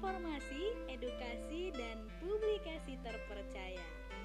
informasi, edukasi, dan publikasi terpercaya.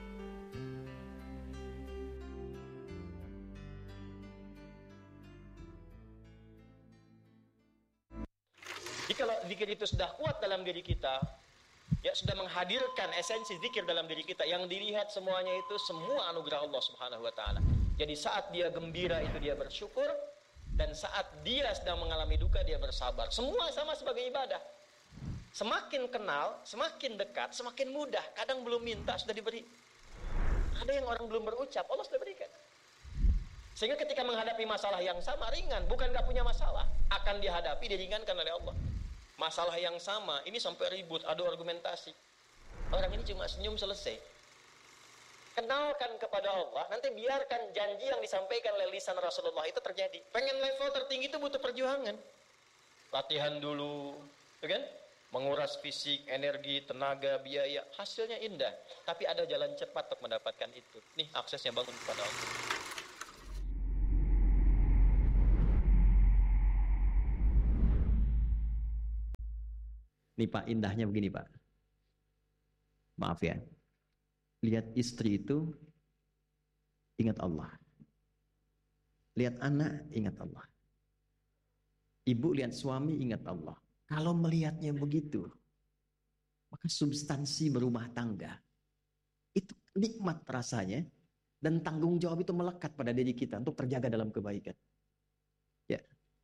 Jadi kalau zikir itu sudah kuat dalam diri kita, ya sudah menghadirkan esensi zikir dalam diri kita, yang dilihat semuanya itu semua anugerah Allah Subhanahu wa taala. Jadi saat dia gembira itu dia bersyukur, dan saat dia sedang mengalami duka dia bersabar. Semua sama sebagai ibadah. Semakin kenal, semakin dekat, semakin mudah. Kadang belum minta sudah diberi. Ada yang orang belum berucap, Allah sudah berikan. Sehingga ketika menghadapi masalah yang sama ringan, bukan gak punya masalah, akan dihadapi, diringankan oleh Allah. Masalah yang sama, ini sampai ribut, adu argumentasi. Orang ini cuma senyum selesai. Kenalkan kepada Allah, nanti biarkan janji yang disampaikan oleh lisan Rasulullah itu terjadi. Pengen level tertinggi itu butuh perjuangan. Latihan dulu, kan? Menguras fisik, energi, tenaga, biaya. Hasilnya indah, tapi ada jalan cepat untuk mendapatkan itu. Nih aksesnya, bangun kepada Allah. Nih Pak, indahnya begini Pak. Maaf ya. Lihat istri itu ingat Allah. Lihat anak ingat Allah. Ibu lihat suami ingat Allah. Kalau melihatnya begitu, maka substansi berumah tangga itu nikmat rasanya, dan tanggung jawab itu melekat pada diri kita untuk terjaga dalam kebaikan. Ya.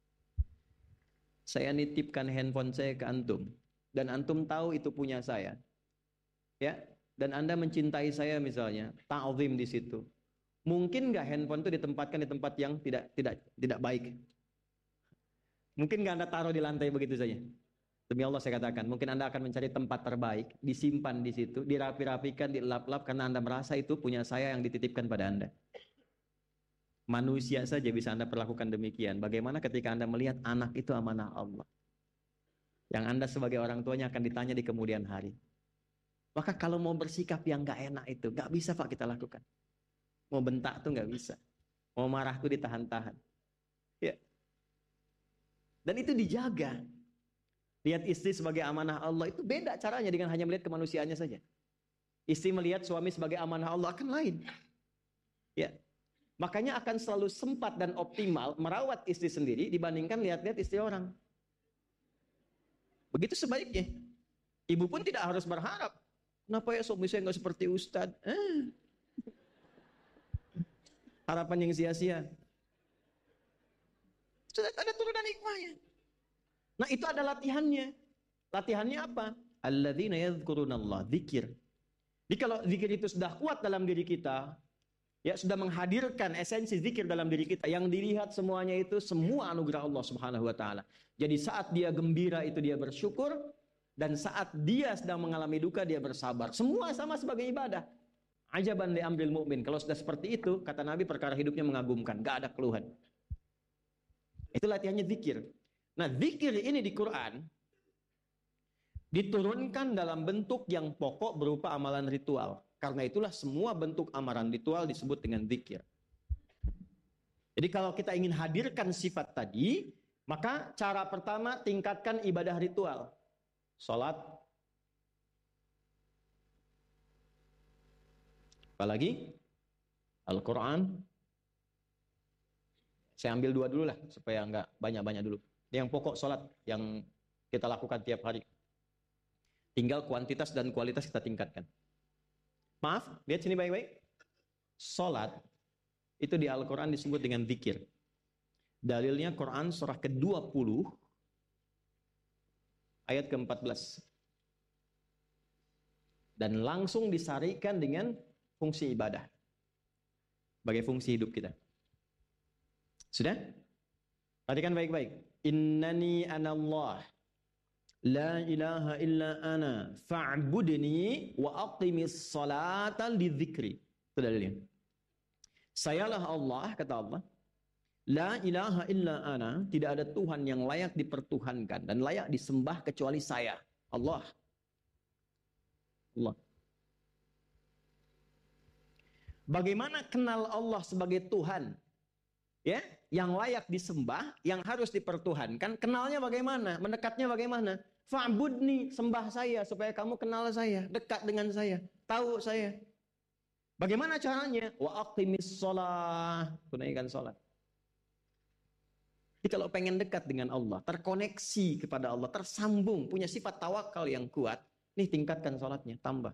Saya nitipkan handphone saya ke antum, dan antum tahu itu punya saya, ya, dan Anda mencintai saya misalnya, ta'zim di situ. Mungkin nggak handphone itu ditempatkan di tempat yang tidak baik? Mungkin nggak Anda taruh di lantai begitu saja? Demi Allah saya katakan, mungkin Anda akan mencari tempat terbaik, disimpan di situ, dirapi-rapikan, dilap-lap, karena Anda merasa itu punya saya yang dititipkan pada Anda. Manusia saja bisa Anda perlakukan demikian. Bagaimana ketika Anda melihat anak itu amanah Allah, yang Anda sebagai orang tuanya akan ditanya di kemudian hari. Maka kalau mau bersikap yang gak enak itu, gak bisa Pak kita lakukan. Mau bentak tuh gak bisa. Mau marah tuh ditahan-tahan. Ya. Dan itu dijaga. Lihat istri sebagai amanah Allah itu beda caranya dengan hanya melihat kemanusiaannya saja. Istri melihat suami sebagai amanah Allah akan lain. Ya. Makanya akan selalu sempat dan optimal merawat istri sendiri dibandingkan lihat-lihat istri orang. Begitu sebaiknya. Ibu pun tidak harus berharap, kenapa ya suami saya nggak seperti Ustadz? Harapan yang sia-sia. Sudah ada turunan hikmahnya. Nah itu ada latihannya. Latihannya apa? Alladzina yadhkurunallah, zikir. Jadi kalau zikir itu sudah kuat dalam diri kita, ya sudah menghadirkan esensi zikir dalam diri kita, yang dilihat semuanya itu semua anugerah Allah Subhanahu wa taala. Jadi saat dia gembira itu dia bersyukur, dan saat dia sedang mengalami duka dia bersabar. Semua sama sebagai ibadah. Ajaban li amril mu'min. Kalau sudah seperti itu, kata Nabi, perkara hidupnya mengagumkan, gak ada keluhan. Itu latihannya zikir. Nah, zikir ini di Quran diturunkan dalam bentuk yang pokok berupa amalan ritual. Karena itulah semua bentuk amalan ritual disebut dengan zikir. Jadi kalau kita ingin hadirkan sifat tadi, maka cara pertama tingkatkan ibadah ritual. Salat. Apalagi? Al-Quran. Saya ambil dua dulu lah, supaya nggak banyak-banyak dulu. Yang pokok salat yang kita lakukan tiap hari. Tinggal kuantitas dan kualitas kita tingkatkan. Maaf, lihat sini baik-baik. Salat itu di Al-Quran disebut dengan zikir. Dalilnya Quran surah ke-20 ayat ke-14. Dan langsung disarikan dengan fungsi ibadah sebagai fungsi hidup kita. Sudah? Perhatikan baik-baik. Innani anallah la ilaha illa ana fa'budni wa aqimis salata lidzikri. Itu dalilnya. Sayalah Allah, kata Allah. La ilaha illa ana, tidak ada Tuhan yang layak dipertuhankan dan layak disembah kecuali saya, Allah. Allah. Bagaimana kenal Allah sebagai Tuhan? Ya, yang layak disembah, yang harus dipertuhankan, kenalnya bagaimana? Mendekatnya bagaimana? Fa'budni, sembah saya supaya kamu kenal saya, dekat dengan saya, tahu saya. Bagaimana caranya? Wa aqimis shalah, tunaikan salat. Jadi kalau pengen dekat dengan Allah, terkoneksi kepada Allah, tersambung, punya sifat tawakal yang kuat, nih tingkatkan salatnya, tambah.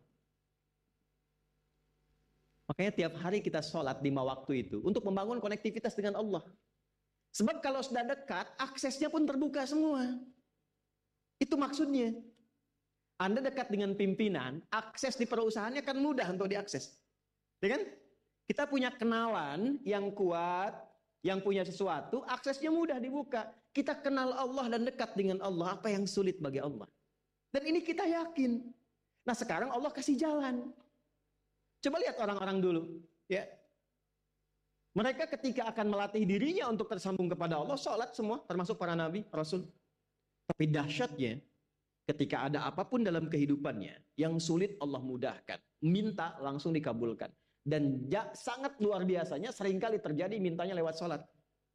Makanya tiap hari kita sholat 5 waktu itu untuk membangun konektivitas dengan Allah. Sebab kalau sudah dekat, aksesnya pun terbuka semua. Itu maksudnya. Anda dekat dengan pimpinan, akses di perusahaannya kan mudah untuk diakses. Ya kan? Kita punya kenalan yang kuat, yang punya sesuatu, aksesnya mudah dibuka. Kita kenal Allah dan dekat dengan Allah, apa yang sulit bagi Allah. Dan ini kita yakin. Nah sekarang Allah kasih jalan. Coba lihat orang-orang dulu. Ya. Mereka ketika akan melatih dirinya untuk tersambung kepada Allah, sholat semua, termasuk para nabi, rasul. Tapi dahsyatnya, ketika ada apapun dalam kehidupannya, yang sulit Allah mudahkan. Minta langsung dikabulkan. Dan sangat luar biasanya seringkali terjadi mintanya lewat sholat.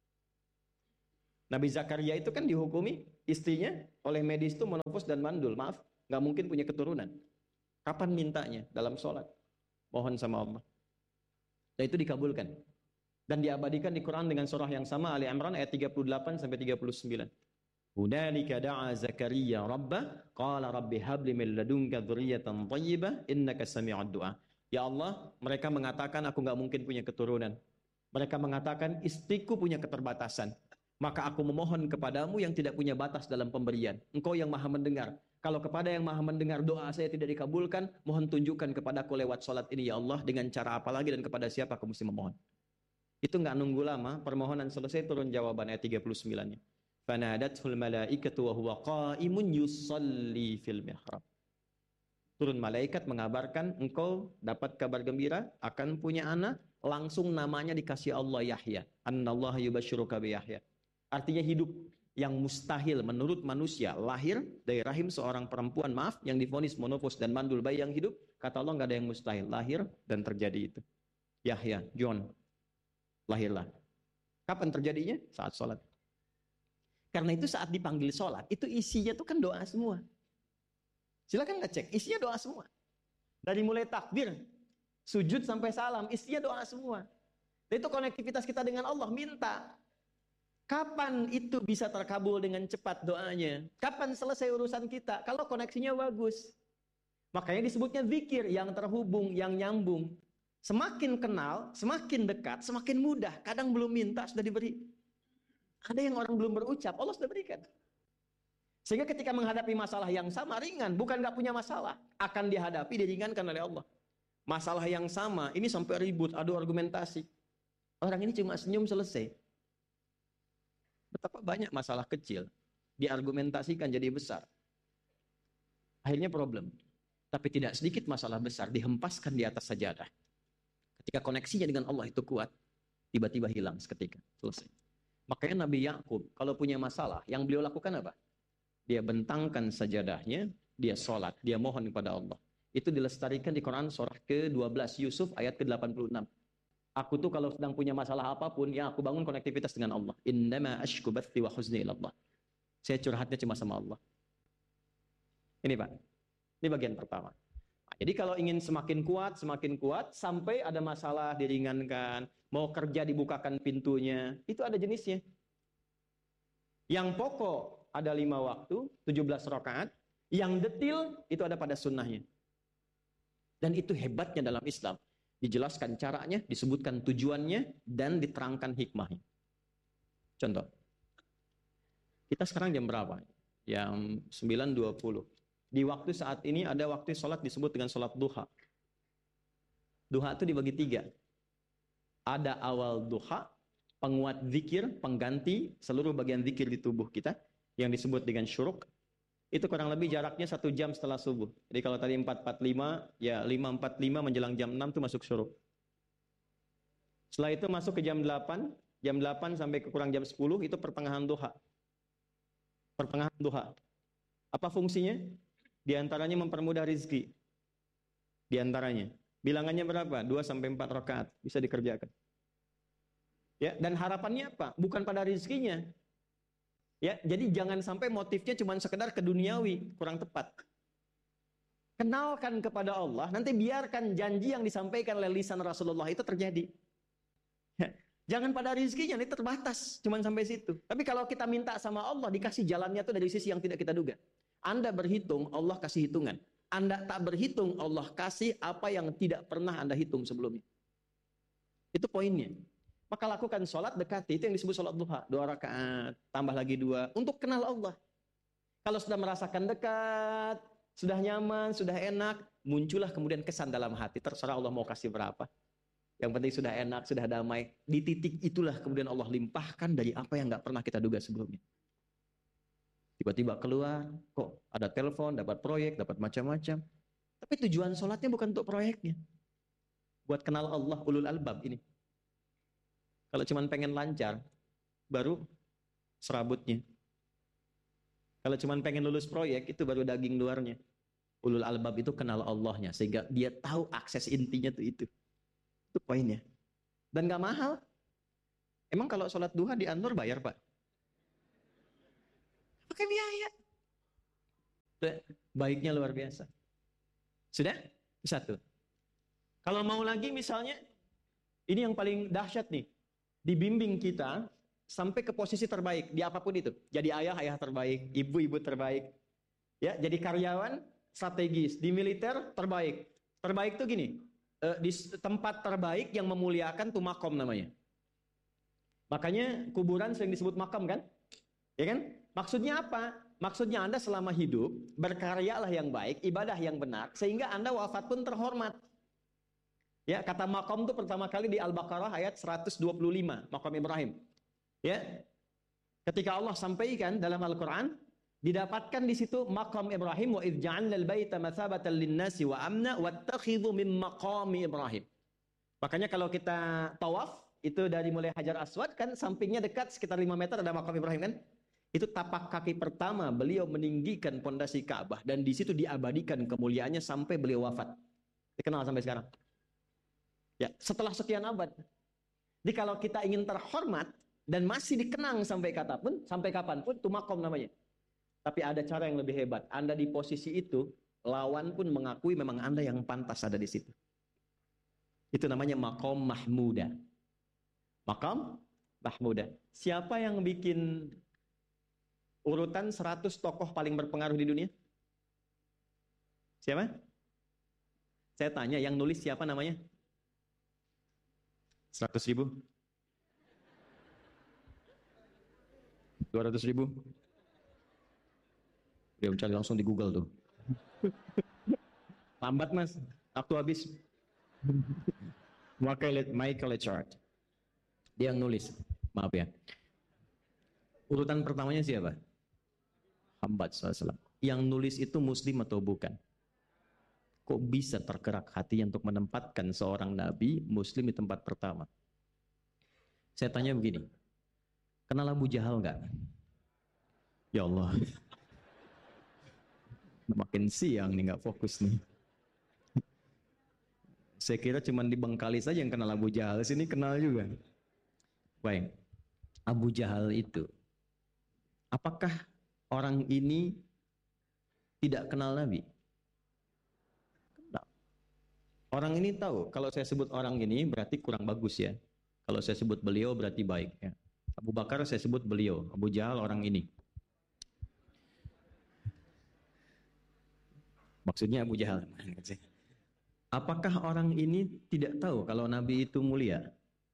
Nabi Zakaria itu kan dihukumi istrinya oleh medis itu menopause dan mandul. Maaf, nggak mungkin punya keturunan. Kapan mintanya? Dalam sholat. Mohon sama Allah. Dan itu dikabulkan. Dan diabadikan di Quran dengan surah yang sama, Ali Imran ayat 38-39. Hunalika da'a Zakaria rabbah, qala rabbi habli min ladunka dzurriyyatan thayyibah innaka sami'ud du'a. Ya Allah, mereka mengatakan aku nggak mungkin punya keturunan. Mereka mengatakan istriku punya keterbatasan. Maka aku memohon kepadamu yang tidak punya batas dalam pemberian. Engkau yang maha mendengar. Kalau kepada yang maha mendengar doa saya tidak dikabulkan, mohon tunjukkan kepadaku lewat sholat ini ya Allah, dengan cara apa lagi dan kepada siapa aku mesti memohon. Itu nggak nunggu lama, permohonan selesai turun jawaban ayat 39-nya. Fanadathul malaikatu wa huwa qa'imun yusalli fil mihrab. Turun malaikat mengabarkan engkau dapat kabar gembira akan punya anak, langsung namanya dikasih Allah Yahya. Annallaha yubasyiruka bi Yahya. Artinya hidup yang mustahil menurut manusia, lahir dari rahim seorang perempuan, maaf, yang divonis monopause dan mandul bayi yang hidup, kata Allah nggak ada yang mustahil, lahir dan terjadi itu. Yahya, John, lahirlah. Kapan terjadinya? Saat sholat. Karena itu saat dipanggil sholat, itu isinya tuh kan doa semua. Silakan ngecek, isinya doa semua. Dari mulai takbir, sujud sampai salam, isinya doa semua. Dan itu konektivitas kita dengan Allah, minta. Kapan itu bisa terkabul dengan cepat doanya? Kapan selesai urusan kita? Kalau koneksinya bagus. Makanya disebutnya zikir, yang terhubung, yang nyambung. Semakin kenal, semakin dekat, semakin mudah. Kadang belum minta, sudah diberi. Ada yang orang belum berucap, Allah sudah berikan. Sehingga ketika menghadapi masalah yang sama, ringan. Bukan gak punya masalah. Akan dihadapi, diringankan oleh Allah. Masalah yang sama, ini sampai ribut, adu argumentasi. Orang ini cuma senyum selesai. Betapa banyak masalah kecil diargumentasikan jadi besar. Akhirnya problem. Tapi tidak sedikit masalah besar dihempaskan di atas sajadah. Ketika koneksinya dengan Allah itu kuat, tiba-tiba hilang seketika. Selesai. Makanya Nabi Yakub kalau punya masalah, yang beliau lakukan apa? Dia bentangkan sajadahnya, dia sholat, dia mohon kepada Allah. Itu dilestarikan di Quran surah ke-12 Yusuf ayat ke-86. Aku tuh kalau sedang punya masalah apapun, ya aku bangun konektivitas dengan Allah. Innama ashku bathi wa huzni ilallah. Saya curhatnya cuma sama Allah. Ini Pak, ini bagian pertama. Nah, jadi kalau ingin semakin kuat, sampai ada masalah diringankan, mau kerja dibukakan pintunya, itu ada jenisnya. Yang pokok ada 5 waktu, 17 rakaat. Yang detil itu ada pada sunnahnya. Dan itu hebatnya dalam Islam. Dijelaskan caranya, disebutkan tujuannya, dan diterangkan hikmahnya. Contoh. Kita sekarang jam berapa? Jam 9.20. Di waktu saat ini ada waktu sholat disebut dengan sholat duha. Duha itu dibagi 3. Ada awal duha, penguat zikir, pengganti seluruh bagian zikir di tubuh kita, yang disebut dengan syuruk. Itu kurang lebih jaraknya 1 jam setelah subuh. Jadi kalau tadi 4.45, ya 5.45 menjelang jam 6 itu masuk syuruk. Setelah itu masuk ke jam 8 sampai ke kurang jam 10 itu pertengahan duha. Pertengahan duha. Apa fungsinya? Di antaranya mempermudah rizki. Di antaranya. Bilangannya berapa? 2 sampai 4 rakaat bisa dikerjakan. Ya, dan harapannya apa? Bukan pada rizkinya. Ya, jadi jangan sampai motifnya cuma sekedar ke duniawi, kurang tepat. Kenalkan kepada Allah, nanti biarkan janji yang disampaikan oleh lisan Rasulullah itu terjadi. Ya, jangan pada rizkinya, ini terbatas, cuma sampai situ. Tapi kalau kita minta sama Allah, dikasih jalannya itu dari sisi yang tidak kita duga. Anda berhitung, Allah kasih hitungan. Anda tak berhitung, Allah kasih apa yang tidak pernah Anda hitung sebelumnya. Itu poinnya. Maka lakukan sholat, dekati, itu yang disebut sholat duha. 2 rakaat, tambah lagi 2, untuk kenal Allah. Kalau sudah merasakan dekat, sudah nyaman, sudah enak, muncullah kemudian kesan dalam hati. Terserah Allah mau kasih berapa. Yang penting sudah enak, sudah damai. Di titik itulah kemudian Allah limpahkan dari apa yang nggak pernah kita duga sebelumnya. Tiba-tiba keluar, kok ada telepon, dapat proyek, dapat macam-macam. Tapi tujuan sholatnya bukan untuk proyeknya. Buat kenal Allah, ulul albab ini. Kalau cuma pengen lancar, baru serabutnya. Kalau cuma pengen lulus proyek, itu baru daging luarnya. Ulul albab itu kenal Allahnya, sehingga dia tahu akses intinya tuh itu. Itu poinnya. Dan gak mahal. Emang kalau sholat duha di Anur bayar, Pak? Pakai biaya. Baiknya luar biasa. Sudah? Satu. Kalau mau lagi misalnya, ini yang paling dahsyat nih. Dibimbing kita sampai ke posisi terbaik di apapun itu. Jadi ayah terbaik, ibu terbaik. Ya, jadi karyawan strategis, di militer terbaik. Terbaik tuh gini, di tempat terbaik yang memuliakan tuh makom namanya. Makanya kuburan sering disebut makam kan? Ya kan? Maksudnya apa? Maksudnya Anda selama hidup berkaryalah yang baik, ibadah yang benar, sehingga Anda wafat pun terhormat. Ya, kata makom itu pertama kali di Al-Baqarah ayat 125, makom Ibrahim. Ya. Ketika Allah sampaikan dalam Al-Qur'an, didapatkan di situ maqam Ibrahim, wa idz ja'alnal baita matsabatan lin-nasi wa amna wattakhidhu min maqami Ibrahim. Makanya kalau kita tawaf itu dari mulai Hajar Aswad kan sampingnya dekat sekitar 5 meter ada maqam Ibrahim kan? Itu tapak kaki pertama beliau meninggikan pondasi Ka'bah dan di situ diabadikan kemuliaannya sampai beliau wafat. Dikenal sampai sekarang. Ya, setelah sekian abad. Jadi kalau kita ingin terhormat dan masih dikenang sampai kapanpun itu maqam namanya. Tapi ada cara yang lebih hebat. Anda di posisi itu, lawan pun mengakui memang Anda yang pantas ada di situ. Itu namanya maqam mahmuda. Maqam mahmuda. Siapa yang bikin urutan 100 tokoh paling berpengaruh di dunia? Siapa? Saya tanya, yang nulis siapa namanya? 100.000? 200.000? Dia mencari langsung di Google tuh. Lambat mas, waktu habis. Michael Chart. Dia yang nulis. Maaf ya. Urutan pertamanya siapa? Muhammad SAW. Yang nulis itu muslim atau bukan? Kok bisa tergerak hati untuk menempatkan seorang nabi muslim di tempat pertama? Saya tanya begini. Kenal Abu Jahal enggak? Ya Allah. Makin siang nih, nggak fokus nih. Saya kira cuma di Bengkalis saja yang kenal Abu Jahal, sini kenal juga. Baik, Abu Jahal itu, apakah orang ini tidak kenal Nabi? Kenal. Orang ini tahu, kalau saya sebut orang ini berarti kurang bagus ya. Kalau saya sebut beliau berarti baik ya. Abu Bakar saya sebut beliau, Abu Jahal orang ini. Maksudnya Abu Jahal. Apakah orang ini tidak tahu kalau Nabi itu mulia?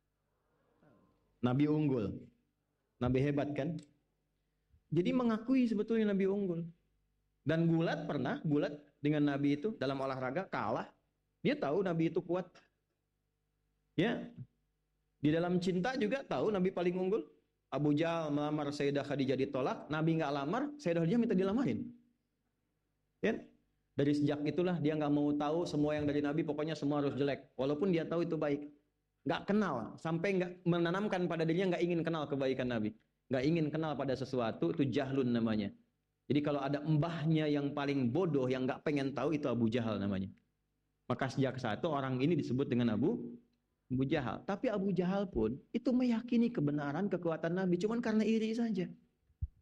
Nabi unggul. Nabi hebat kan? Jadi mengakui sebetulnya Nabi unggul. Dan gulat dengan Nabi itu dalam olahraga kalah. Dia tahu Nabi itu kuat. Ya. Di dalam cinta juga tahu Nabi paling unggul. Abu Jahal melamar Sayyidah Khadijah ditolak. Nabi nggak lamar, Sayyidah Khadijah minta dilamarin. Ya. Dari sejak itulah dia nggak mau tahu semua yang dari Nabi, pokoknya semua harus jelek. Walaupun dia tahu itu baik. Nggak kenal, sampai nggak menanamkan pada dirinya nggak ingin kenal kebaikan Nabi. Nggak ingin kenal pada sesuatu, itu jahlun namanya. Jadi kalau ada mbahnya yang paling bodoh, yang nggak pengen tahu, itu Abu Jahal namanya. Maka sejak saat itu orang ini disebut dengan Abu Jahal. Tapi Abu Jahal pun itu meyakini kebenaran, kekuatan Nabi, cuman karena iri saja.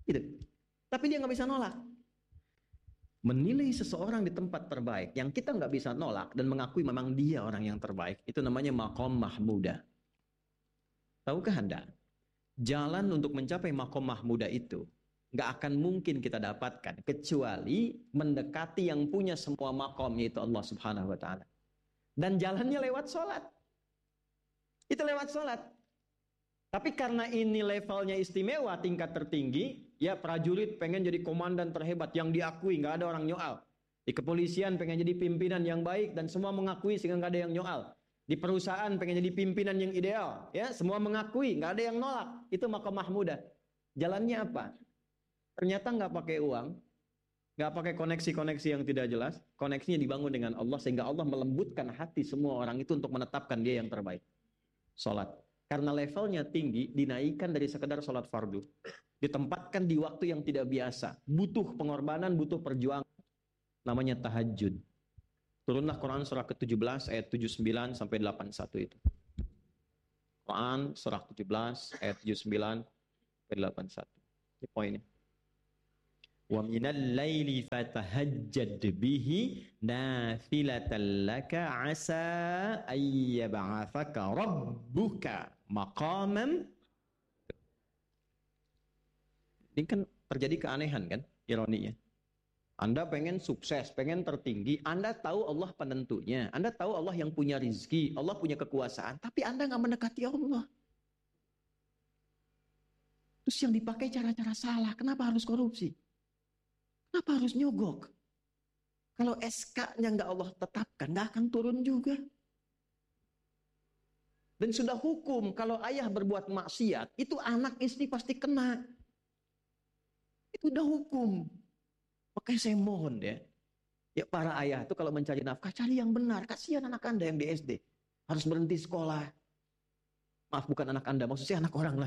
Gitu. Tapi dia nggak bisa nolak. Menilai seseorang di tempat terbaik yang kita nggak bisa nolak dan mengakui memang dia orang yang terbaik, itu namanya maqam mahmudah. Tahukah Anda? Jalan untuk mencapai maqam mahmudah itu nggak akan mungkin kita dapatkan kecuali mendekati yang punya semua maqam, yaitu Allah Subhanahu wa taala. Dan jalannya lewat sholat. Itu lewat sholat. Tapi karena ini levelnya istimewa, tingkat tertinggi, ya prajurit pengen jadi komandan terhebat yang diakui, nggak ada orang nyoal. Di kepolisian pengen jadi pimpinan yang baik dan semua mengakui sehingga nggak ada yang nyoal. Di perusahaan pengen jadi pimpinan yang ideal, ya semua mengakui, nggak ada yang nolak. Itu maqam mahmudah. Jalannya apa? Ternyata nggak pakai uang, nggak pakai koneksi-koneksi yang tidak jelas. Koneksinya dibangun dengan Allah sehingga Allah melembutkan hati semua orang itu untuk menetapkan dia yang terbaik. Sholat. Karena levelnya tinggi, dinaikkan dari sekedar sholat fardu. Ditempatkan di waktu yang tidak biasa. Butuh pengorbanan, butuh perjuangan. Namanya tahajud. Turunlah Quran surah ke-17 ayat 79 sampai 81 itu. Quran surah 17 ayat 79 sampai 81. Ini poinnya. Wa minal laili fatahajjad bihi nafilatan laka asa ayyab'athaka rabbuka maqaman. Ini kan terjadi keanehan kan, ironinya. Anda pengen sukses, pengen tertinggi, Anda tahu Allah penentunya, Anda tahu Allah yang punya rizki, Allah punya kekuasaan, tapi Anda nggak mendekati Allah. Terus yang dipakai cara-cara salah, kenapa harus korupsi? Kenapa harus nyogok? Kalau SK-nya nggak Allah tetapkan, nggak akan turun juga. Dan sudah hukum, kalau ayah berbuat maksiat, itu anak istri pasti kena. Itu udah hukum. Makanya saya mohon deh, ya para ayah itu kalau mencari nafkah, cari yang benar. Kasihan anak Anda yang di SD. Harus berhenti sekolah. Maaf, bukan anak Anda, maksud saya anak orang lah.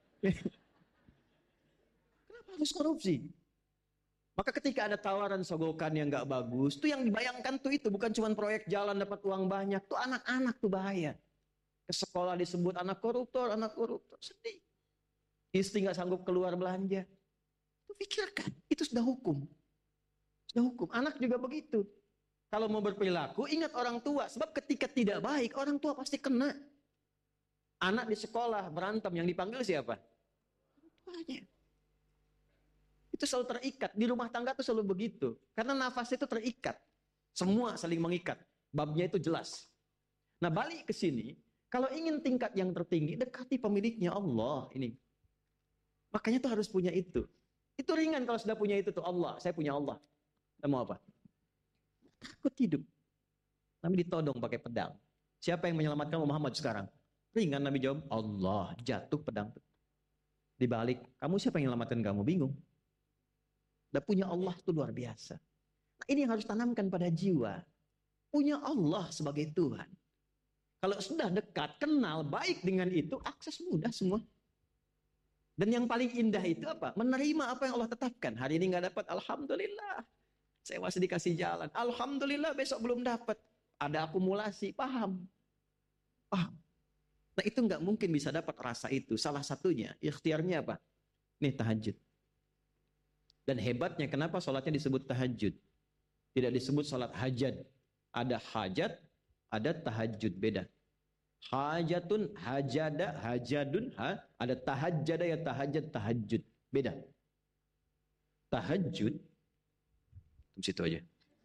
Kenapa harus korupsi? Maka ketika ada tawaran sogokan yang nggak bagus, tuh yang dibayangkan tuh itu bukan cuma proyek jalan dapat uang banyak, tuh anak-anak tuh bahaya. Ke sekolah disebut anak koruptor, sedih. Istri nggak sanggup keluar belanja. Tuh pikirkan, itu sudah hukum. Sudah hukum. Anak juga begitu. Kalau mau berperilaku, ingat orang tua. Sebab ketika tidak baik, orang tua pasti kena. Anak di sekolah berantem, yang dipanggil siapa? Tuanya. Itu selalu terikat. Di rumah tangga itu selalu begitu. Karena nafas itu terikat. Semua saling mengikat. Babnya itu jelas. Nah, balik ke sini. Kalau ingin tingkat yang tertinggi, dekati pemiliknya Allah. Ini. Makanya tuh harus punya itu. Itu ringan kalau sudah punya itu tuh Allah. Saya punya Allah. Kita mau apa? Takut hidup. Nabi ditodong pakai pedang. Siapa yang menyelamatkan Muhammad sekarang? Ringan Nabi jawab, Allah. Jatuh pedang. Dibalik, kamu siapa yang menyelamatkan kamu? Bingung. Dan punya Allah itu luar biasa. Nah, ini yang harus tanamkan pada jiwa. Punya Allah sebagai Tuhan. Kalau sudah dekat, kenal, baik dengan itu, akses mudah semua. Dan yang paling indah itu apa? Menerima apa yang Allah tetapkan. Hari ini nggak dapat, alhamdulillah. Saya masih dikasih jalan. Alhamdulillah, besok belum dapat. Ada akumulasi, paham. Paham. Nah, itu nggak mungkin bisa dapat rasa itu. Salah satunya, ikhtiarnya apa? Nih, tahajud. Dan hebatnya kenapa sholatnya disebut tahajud? Tidak disebut sholat hajat. Ada hajat, ada tahajud, beda. Hajatun, hajada, hajadun, ada tahajjada ya tahajjud, tahajud. Beda. Tahajud, di situ aja.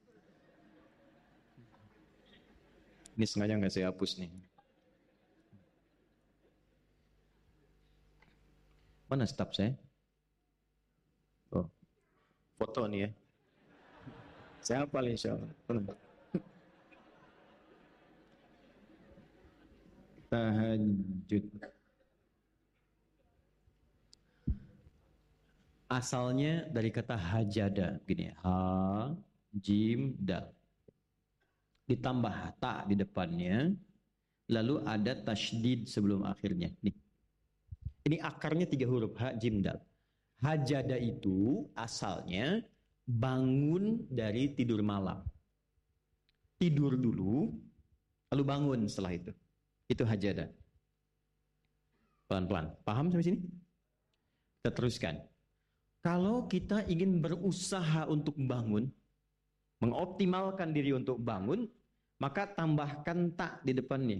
Ini sengaja nggak saya hapus nih. Mana staf saya? Oh, foto nih ya. Saya hafal insya Allah. Tahajud. Asalnya dari kata hajada, gini, ha, jim, dal. Ditambah ta di depannya, lalu ada tasydid sebelum akhirnya. Nih. Ini akarnya 3 huruf, ha, jim, dal. Hajada itu asalnya bangun dari tidur malam. Tidur dulu, lalu bangun setelah itu. Itu hajada. Pelan-pelan. Paham sampai sini? Kita teruskan. Kalau kita ingin berusaha untuk bangun, mengoptimalkan diri untuk bangun, maka tambahkan tak di depannya.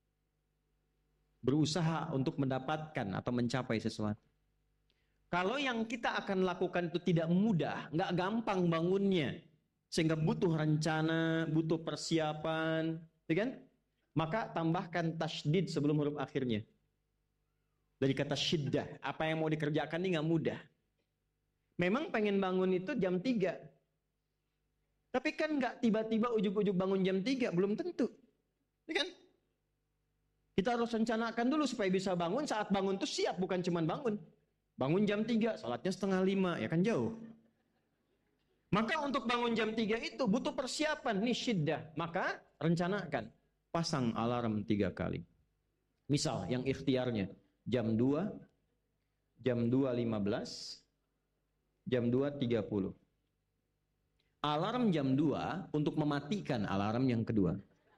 Berusaha untuk mendapatkan atau mencapai sesuatu. Kalau yang kita akan lakukan itu tidak mudah, nggak gampang bangunnya, sehingga butuh rencana, butuh persiapan, ya kan? Maka tambahkan tasydid sebelum huruf akhirnya. Dari kata syiddah, apa yang mau dikerjakan ini nggak mudah. Memang pengen bangun itu jam 3. Tapi kan nggak tiba-tiba ujuk-ujuk bangun jam 3, belum tentu. Ya kan? Kita harus rencanakan dulu supaya bisa bangun, saat bangun tuh siap, bukan cuma bangun. Bangun jam 3, salatnya 4:30, ya kan jauh. Maka untuk bangun jam 3 itu butuh persiapan, nih syiddah. Maka rencanakan, pasang alarm 3 kali. Misal yang ikhtiarnya jam 2, jam 2.15, jam 2.30. Alarm jam 2 untuk mematikan alarm yang kedua.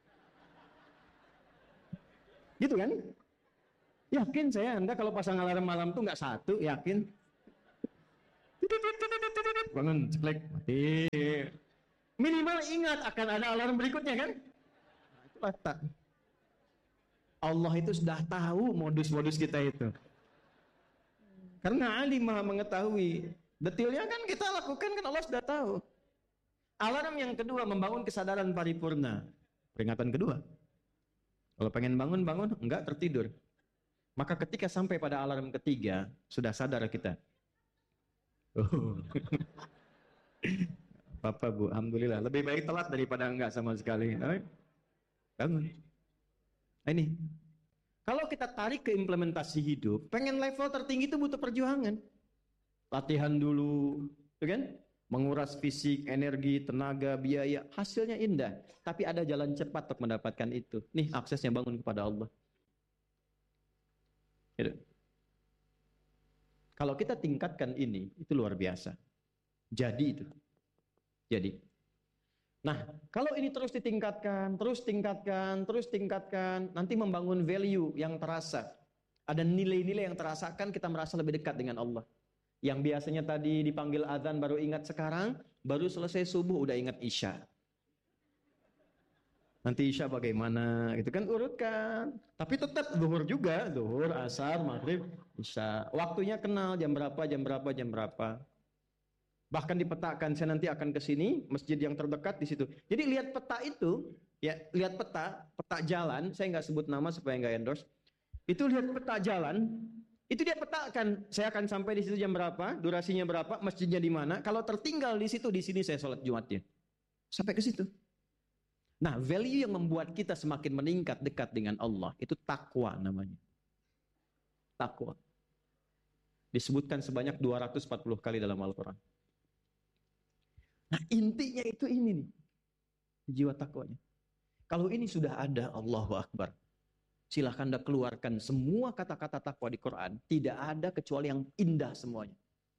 Gitu kan? Yakin saya Anda kalau pasang alarm malam tuh nggak satu, yakin? Bangun, ceklek, mati. Minimal ingat akan ada alarm berikutnya kan? Itu tak. Allah itu sudah tahu modus-modus kita itu. Karena alim maha mengetahui. Detailnya kan kita lakukan kan Allah sudah tahu. Alarm yang kedua membangun kesadaran paripurna. Peringatan kedua. Kalau pengen bangun, enggak tertidur. Maka ketika sampai pada alarm ketiga, sudah sadar kita. Oh. Bapak Bu, alhamdulillah. Lebih baik telat daripada enggak sama sekali. Bangun. Nah ini. Kalau kita tarik ke implementasi hidup, pengen level tertinggi itu butuh perjuangan. Latihan dulu, kan? Menguras fisik, energi, tenaga, biaya. Hasilnya indah. Tapi ada jalan cepat untuk mendapatkan itu. Nih aksesnya bangun kepada Allah. Gitu. Kalau kita tingkatkan ini, itu luar biasa. Jadi itu. Jadi. Nah, kalau ini terus ditingkatkan, terus tingkatkan, nanti membangun value yang terasa. Ada nilai-nilai yang terasakan, kita merasa lebih dekat dengan Allah. Yang biasanya tadi dipanggil azan baru ingat sekarang, baru selesai subuh udah ingat isya. Nanti isya bagaimana, gitu kan urutkan. Tapi tetap zuhur juga, zuhur, asar, maghrib, isya. Waktunya kenal jam berapa. Bahkan dipetakan, saya nanti akan ke sini, masjid yang terdekat di situ. Jadi lihat peta itu, ya lihat peta jalan, saya nggak sebut nama supaya nggak endorse. Itu lihat peta jalan, itu dia petakan, saya akan sampai di situ jam berapa, durasinya berapa, masjidnya di mana. Kalau tertinggal di situ, di sini saya sholat Jumatnya. Sampai ke situ. Nah, value yang membuat kita semakin meningkat dekat dengan Allah, itu takwa namanya. Takwa. Disebutkan sebanyak 240 kali dalam Al-Quran. Nah, intinya itu ini nih. Jiwa takwanya. Kalau ini sudah ada, Allahu Akbar. Silahkan Anda keluarkan semua kata-kata takwa di Quran. Tidak ada kecuali yang indah semuanya.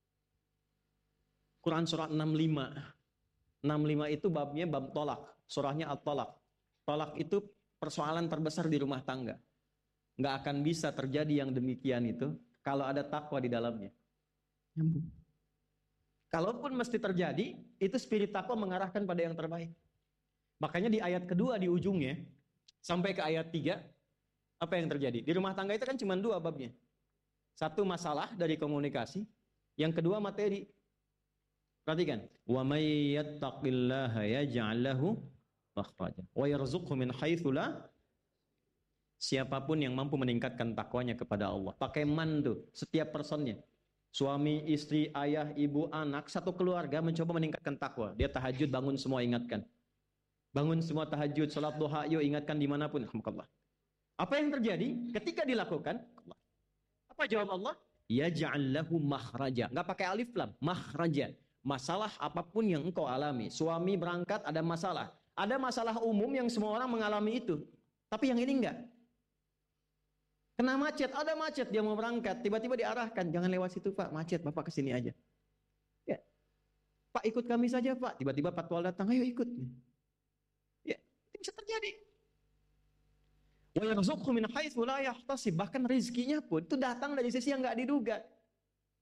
Quran surah 65. 65 itu babnya bab tolak. Surahnya At-Tolak. Tolak itu persoalan terbesar di rumah tangga. Nggak akan bisa terjadi yang demikian itu kalau ada takwa di dalamnya. Nyambung. Kalaupun mesti terjadi, itu spirit takwa mengarahkan pada yang terbaik. Makanya di ayat kedua di ujungnya, sampai ke ayat 3, apa yang terjadi? Di rumah tangga itu kan cuma 2 babnya. Satu masalah dari komunikasi, yang kedua materi. Perhatikan. Wa may yattaqillaha yaj'al lahu makhraja wa yarzuqhu min haitsu la. Siapapun yang mampu meningkatkan takwanya kepada Allah. Pakai man tuh, setiap personnya. Suami, istri, ayah, ibu, anak, satu keluarga mencoba meningkatkan takwa. Dia tahajud, bangun semua ingatkan. Bangun semua tahajud, salat duha, yuk ingatkan dimanapun. Alhamdulillah. Apa yang terjadi? Ketika dilakukan, apa jawab Allah? Yaj'al lahu makhraja. Enggak pakai alif lam, makhraja. Masalah apapun yang engkau alami. Suami berangkat ada masalah. Ada masalah umum yang semua orang mengalami itu. Tapi yang ini enggak. Kena macet, ada macet, dia mau berangkat. Tiba-tiba diarahkan, jangan lewat situ Pak, macet, Bapak kesini aja. Ya. Pak ikut kami saja Pak. Tiba-tiba patwal datang, ayo ikut. Ya, itu bisa terjadi. Wa yarzuqhu min haitsu la yahtasib. Bahkan rezekinya pun itu datang dari sisi yang enggak diduga.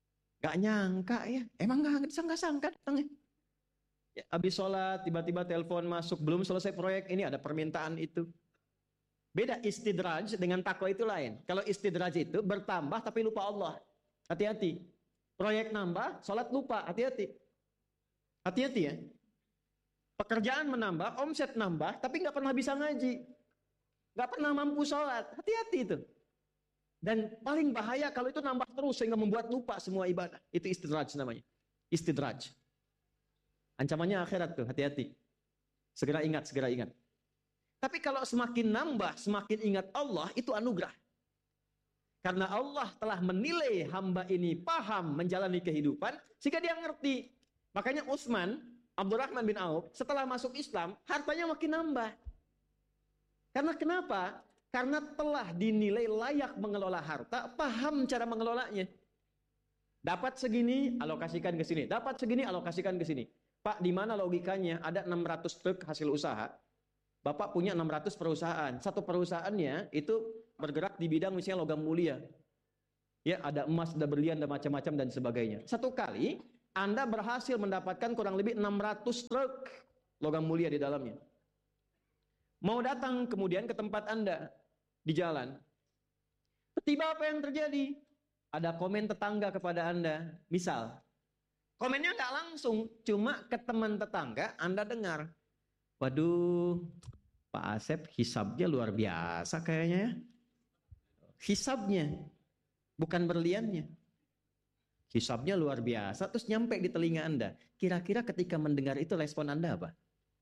Gak nyangka ya. Emang gak sangka-sangka datangnya. Ya, habis sholat, tiba-tiba telepon masuk, belum selesai proyek, ini ada permintaan itu. Beda istidraj dengan takwa itu lain. Kalau istidraj itu bertambah tapi lupa Allah. Hati-hati. Proyek nambah, sholat lupa. Hati-hati. Hati-hati ya. Pekerjaan menambah, omset nambah, tapi nggak pernah bisa ngaji. Nggak pernah mampu sholat. Hati-hati itu. Dan paling bahaya kalau itu nambah terus sehingga membuat lupa semua ibadah. Itu istidraj namanya. Istidraj. Ancamannya akhirat tuh, hati-hati. Segera ingat, segera ingat. Tapi kalau semakin nambah, semakin ingat Allah, itu anugerah. Karena Allah telah menilai hamba ini paham menjalani kehidupan, sehingga dia ngerti. Makanya Utsman, Abdurrahman bin Auf, setelah masuk Islam, hartanya makin nambah. Karena kenapa? Karena telah dinilai layak mengelola harta, paham cara mengelolanya. Dapat segini, alokasikan ke sini. Dapat segini, alokasikan ke sini. Pak, di mana logikanya? Ada 600 truk hasil usaha. Bapak punya 600 perusahaan. Satu perusahaannya itu bergerak di bidang misalnya logam mulia. Ya, ada emas, ada berlian, ada macam-macam dan sebagainya. Satu kali Anda berhasil mendapatkan kurang lebih 600 truk logam mulia di dalamnya. Mau datang kemudian ke tempat Anda di jalan. Tiba apa yang terjadi? Ada komen tetangga kepada Anda. Misal, komennya nggak langsung, cuma ke teman tetangga Anda dengar. Waduh, Pak Asep hisabnya luar biasa kayaknya ya. Hisabnya, bukan berliannya. Hisabnya luar biasa, terus nyampe di telinga Anda. Kira-kira ketika mendengar itu respon Anda apa?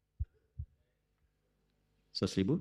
100.000?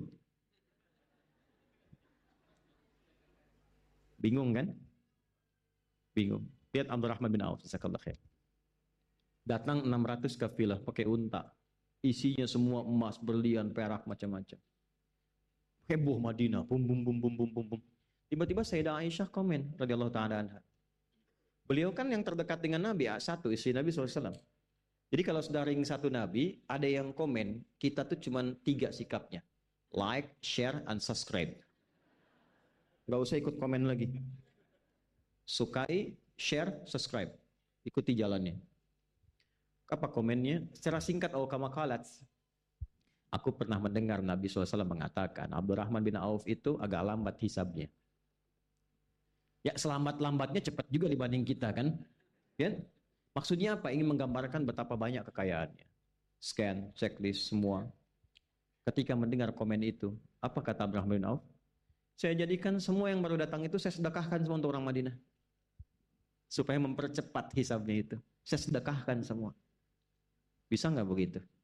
Bingung kan? Bingung. Lihat Abdurrahman bin Auf, jazakallahu khair. Datang 600 kafilah pakai unta. Isinya semua emas, berlian, perak, macam-macam. Heboh Madinah, bum bum bum bum bum bum bum. Tiba-tiba Sayyidah Aisyah komen radhiyallahu taala anha. Beliau kan yang terdekat dengan Nabi, satu istri Nabi SAW. Jadi kalau sudah ring satu Nabi, ada yang komen, kita tuh cuma 3 sikapnya. Like, share, and subscribe. Gak usah ikut komen lagi. Sukai, share, subscribe. Ikuti jalannya. Apa komennya? Secara singkat, kama qalat. Aku pernah mendengar Nabi SAW mengatakan, Abdurrahman bin Auf itu agak lambat hisabnya. Ya, selambat-lambatnya cepat juga dibanding kita kan? Ya? Maksudnya apa? Ingin menggambarkan betapa banyak kekayaannya. Scan, checklist, semua. Ketika mendengar komen itu, apa kata Abdurrahman bin Auf? Saya jadikan semua yang baru datang itu saya sedekahkan semua untuk orang Madinah. Supaya mempercepat hisabnya itu. Saya sedekahkan semua. Bisa nggak begitu?